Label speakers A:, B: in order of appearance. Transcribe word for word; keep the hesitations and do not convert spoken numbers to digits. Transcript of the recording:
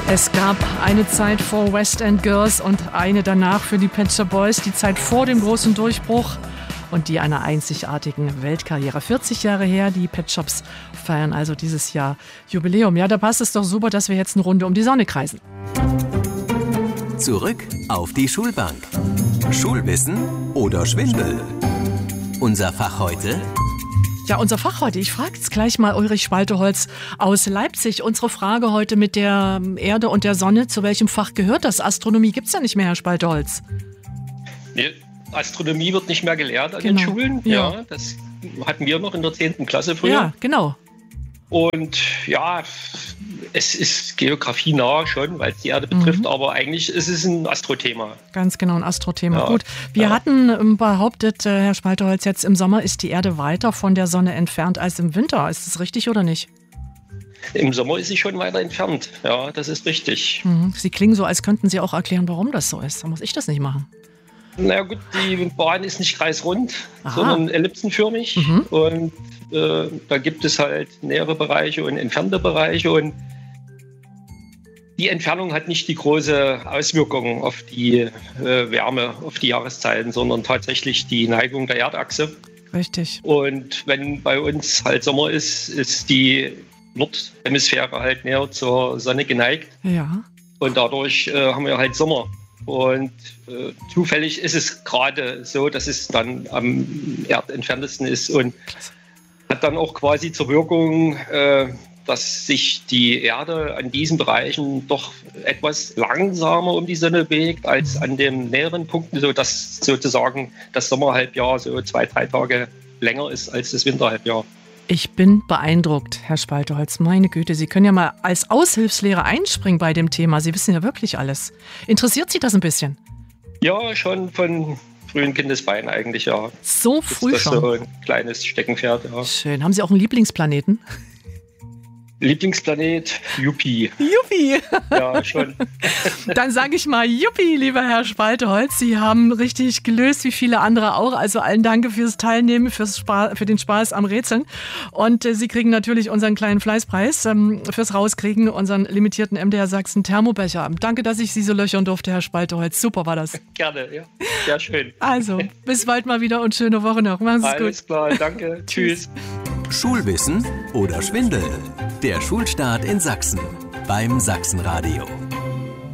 A: Es gab eine Zeit vor West End Girls und eine danach für die Pet Shop Boys, die Zeit vor dem großen Durchbruch und die einer einzigartigen Weltkarriere. vierzig Jahre her, die Pet Shops feiern also dieses Jahr Jubiläum. Ja, da passt es doch super, dass wir jetzt eine Runde um die Sonne kreisen.
B: Zurück auf die Schulbank. Schulwissen oder Schwindel? Unser Fach heute?
A: Ja, unser Fach heute. Ich frage jetzt gleich mal Ulrich Spalteholz aus Leipzig. Unsere Frage heute mit der Erde und der Sonne. Zu welchem Fach gehört das? Astronomie gibt es ja nicht mehr, Herr Spalteholz.
C: Nee, Astronomie wird nicht mehr gelehrt an
A: genau.
C: den Schulen.
A: Ja.
C: ja, das hatten wir noch in der zehnten Klasse früher.
A: Ja, genau.
C: Und ja, es ist Geografie nah schon, weil es die Erde betrifft, mhm. aber eigentlich ist es ein Astrothema.
A: Ganz genau, ein Astrothema.
C: Ja.
A: Gut, wir
C: ja.
A: hatten behauptet, Herr Spalteholz, jetzt im Sommer ist die Erde weiter von der Sonne entfernt als im Winter. Ist das richtig oder nicht?
C: Im Sommer ist sie schon weiter entfernt. Ja, das ist richtig.
A: Mhm. Sie klingen so, als könnten Sie auch erklären, warum das so ist. Da muss ich das nicht machen.
C: Na ja, gut, die Bahn ist nicht kreisrund,
A: Aha.
C: sondern ellipsenförmig.
A: Mhm.
C: Und äh, da gibt es halt nähere Bereiche und entfernte Bereiche. Und die Entfernung hat nicht die große Auswirkung auf die äh, Wärme, auf die Jahreszeiten, sondern tatsächlich die Neigung der Erdachse.
A: Richtig.
C: Und wenn bei uns halt Sommer ist, ist die Nordhemisphäre halt näher zur Sonne geneigt.
A: Ja.
C: Und dadurch äh, haben wir halt Sommer. Und äh, zufällig ist es gerade so, dass es dann am erdentferntesten ist und Klasse. Hat dann auch quasi zur Wirkung, äh, dass sich die Erde an diesen Bereichen doch etwas langsamer um die Sonne bewegt als an den näheren Punkten, sodass sozusagen das Sommerhalbjahr so zwei, drei Tage länger ist als das Winterhalbjahr.
A: Ich bin beeindruckt, Herr Spalteholz. Meine Güte, Sie können ja mal als Aushilfslehrer einspringen bei dem Thema. Sie wissen ja wirklich alles. Interessiert Sie das ein bisschen?
C: Ja, schon von frühen Kindesbeinen eigentlich, ja.
A: So früh
C: ist das
A: schon?
C: So ein kleines Steckenpferd, ja.
A: Schön. Haben Sie auch einen Lieblingsplaneten?
C: Lieblingsplanet, Juppie.
A: Juppie!
C: Ja, schon.
A: Dann sage ich mal Juppie, lieber Herr Spalteholz. Sie haben richtig gelöst, wie viele andere auch. Also allen Danke fürs Teilnehmen, fürs Spa- für den Spaß am Rätseln. Und äh, Sie kriegen natürlich unseren kleinen Fleißpreis ähm, fürs Rauskriegen, unseren limitierten M D R Sachsen Thermobecher. Danke, dass ich Sie so löchern durfte, Herr Spalteholz. Super war das.
C: Gerne, ja. Sehr schön.
A: Also, bis bald mal wieder und schöne Woche noch. Machen Sie es gut.
C: Alles klar, danke. Tschüss.
B: Schulwissen oder Schwindel? Der Schulstart in Sachsen beim Sachsenradio.